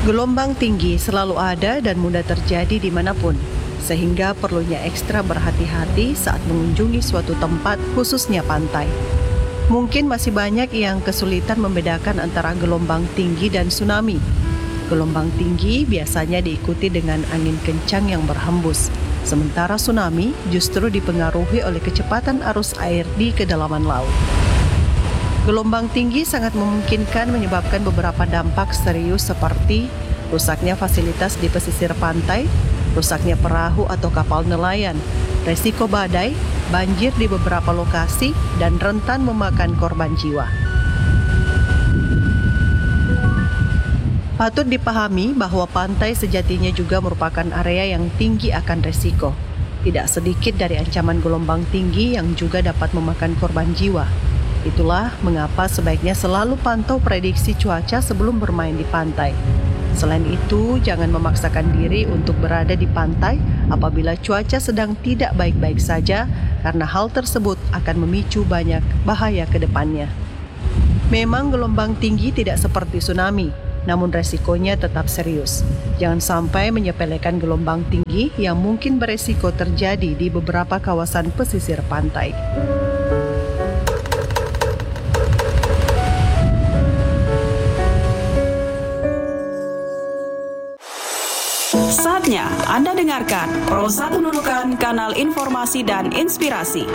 Gelombang tinggi selalu ada dan mudah terjadi dimanapun, sehingga perlunya ekstra berhati-hati saat mengunjungi suatu tempat, khususnya pantai. Mungkin masih banyak yang kesulitan membedakan antara gelombang tinggi dan tsunami. Gelombang tinggi biasanya diikuti dengan angin kencang yang berhembus, sementara tsunami justru dipengaruhi oleh kecepatan arus air di kedalaman laut. Gelombang tinggi sangat memungkinkan menyebabkan beberapa dampak serius seperti rusaknya fasilitas di pesisir pantai, rusaknya perahu atau kapal nelayan, resiko badai, banjir di beberapa lokasi, dan rentan memakan korban jiwa. Patut dipahami bahwa pantai sejatinya juga merupakan area yang tinggi akan resiko. Tidak sedikit dari ancaman gelombang tinggi yang juga dapat memakan korban jiwa. Itulah mengapa sebaiknya selalu pantau prediksi cuaca sebelum bermain di pantai. Selain itu, jangan memaksakan diri untuk berada di pantai apabila cuaca sedang tidak baik-baik saja, karena hal tersebut akan memicu banyak bahaya ke depannya. Memang gelombang tinggi tidak seperti tsunami, namun resikonya tetap serius. Jangan sampai menyepelekan gelombang tinggi yang mungkin beresiko terjadi di beberapa kawasan pesisir pantai. Saatnya Anda dengarkan Pro 1 Nunukan, kanal informasi dan inspirasi.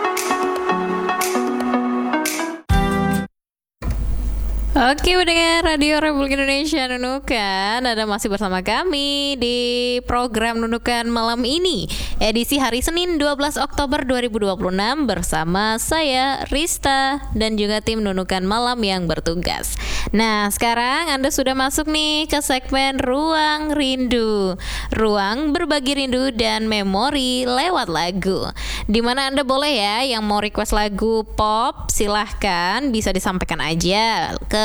Oke, mendengar Radio Republik Indonesia Nunukan, Anda masih bersama kami di program Nunukan malam ini, edisi hari Senin 12 Oktober 2026 bersama saya Rista dan juga tim Nunukan Malam yang bertugas. Nah, sekarang Anda sudah masuk nih ke segmen Ruang Rindu, ruang berbagi rindu dan memori lewat lagu, di mana Anda boleh ya yang mau request lagu pop, silahkan bisa disampaikan aja ke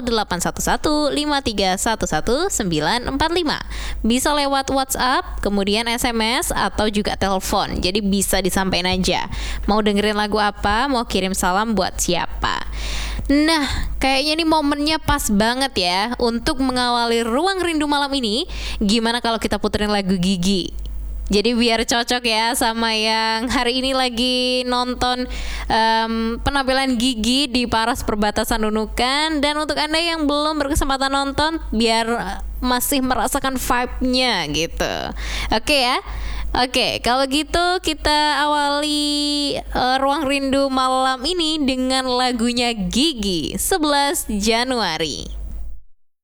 0811-5311-945. Bisa lewat WhatsApp, kemudian SMS atau juga telepon. Jadi bisa disampaikan aja. Mau dengerin lagu apa, mau kirim salam buat siapa. Nah, kayaknya ini momennya pas banget ya untuk mengawali Ruang Rindu malam ini. Gimana kalau kita puterin lagu Gigi? Jadi biar cocok ya sama yang hari ini lagi nonton penampilan Gigi di Paras Perbatasan Nunukan. Dan untuk Anda yang belum berkesempatan nonton, biar masih merasakan vibe-nya gitu. Oke ya? Oke, kalau gitu kita awali Ruang Rindu malam ini dengan lagunya Gigi, 11 Januari.